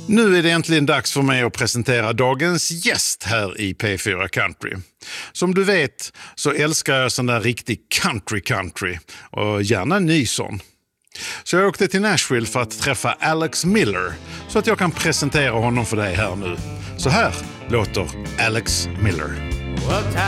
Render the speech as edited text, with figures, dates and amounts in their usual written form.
Nu är det äntligen dags för mig att presentera dagens gäst här i P4 Country. Som du vet så älskar jag sån där riktig country och gärna ny sån. Så jag åkte till Nashville för att träffa Alex Miller så att jag kan presentera honom för dig här nu. Så här låter Alex Miller.